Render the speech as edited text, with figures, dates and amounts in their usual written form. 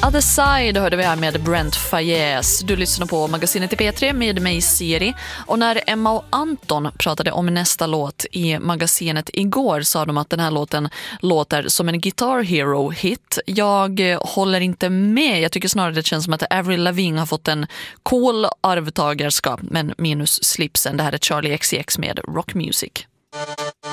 Other Side hörde vi här med Brent Faiyaz. Du lyssnar på magasinet i P3 med mig Siri. Och när Emma och Anton pratade om nästa låt i magasinet igår sa de att den här låten låter som en Guitar Hero-hit. Jag håller inte med. Jag tycker snarare det känns som att Avril Lavigne har fått en cool arvtagerskap, men minus slipsen. Det här är Charlie XCX med Rock Music.